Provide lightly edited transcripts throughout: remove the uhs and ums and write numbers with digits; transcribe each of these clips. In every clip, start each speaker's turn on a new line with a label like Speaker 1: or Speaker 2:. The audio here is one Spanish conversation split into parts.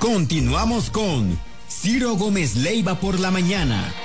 Speaker 1: Continuamos con Ciro Gómez Leiva por la mañana.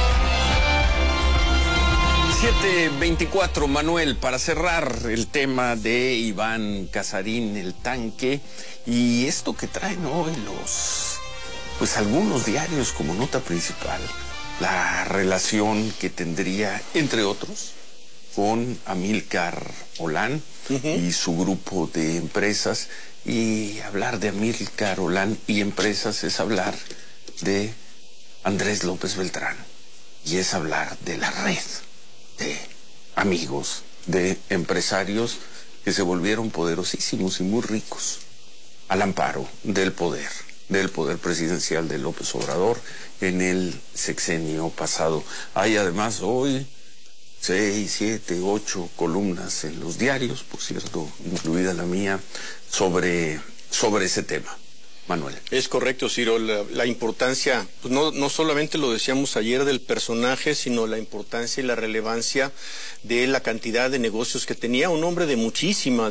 Speaker 2: 7:24, Manuel, para cerrar el tema de Iván Casarín, el tanque, y esto que traen hoy pues algunos diarios como nota principal, la relación que tendría, entre otros, con Amílcar Olán y su grupo de empresas. Y hablar de Amílcar Olán y empresas es hablar de Andrés López Beltrán, y es hablar de la red de amigos, de empresarios que se volvieron poderosísimos y muy ricos al amparo del poder presidencial de López Obrador en el sexenio pasado. Hay además hoy 6, 7, 8 columnas en los diarios, por cierto, incluida la mía, sobre ese tema. Manuel.
Speaker 3: Es correcto, Ciro, la importancia, pues no solamente lo decíamos ayer del personaje, sino la importancia y la relevancia de la cantidad de negocios que tenía, un hombre de muchísima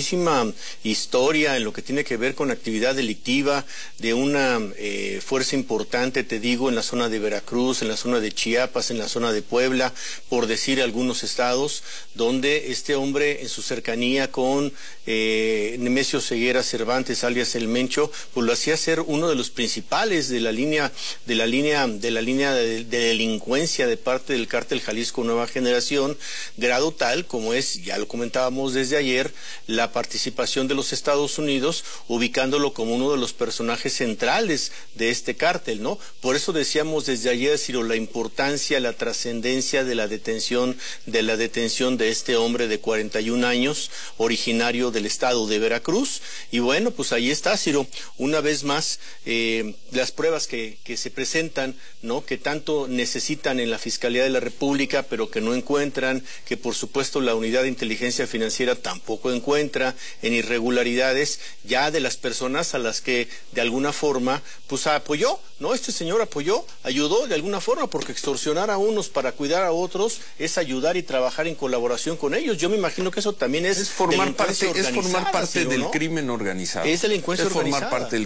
Speaker 3: historia en lo que tiene que ver con actividad delictiva, de una fuerza importante, te digo, en la zona de Veracruz, en la zona de Chiapas, en la zona de Puebla, por decir algunos estados, donde este hombre en su cercanía con Nemesio Ceguera Cervantes, alias El Mencho, pues lo hacía ser uno de los principales de la línea de delincuencia de parte del cártel Jalisco Nueva Generación, grado tal como es, ya lo comentábamos desde ayer, la participación de los Estados Unidos, ubicándolo como uno de los personajes centrales de este cártel, ¿no? Por eso decíamos desde ayer, Ciro, la importancia, la trascendencia de la detención de este hombre de 41 años, originario del estado de Veracruz. Y bueno, pues ahí está, Ciro, una vez más, las pruebas que se presentan, ¿no?, que tanto necesitan en la Fiscalía de la República, pero que no encuentran, que por supuesto la Unidad de Inteligencia Financiera tampoco encuentra, en irregularidades ya de las personas a las que de alguna forma pues apoyó, ¿no? Este señor ayudó de alguna forma, porque extorsionar a unos para cuidar a otros es ayudar y trabajar en colaboración con ellos. Yo me imagino que eso también es
Speaker 2: formar parte
Speaker 3: Ciro,
Speaker 2: del crimen organizado.
Speaker 3: Es delincuencia organizada.
Speaker 2: Formar parte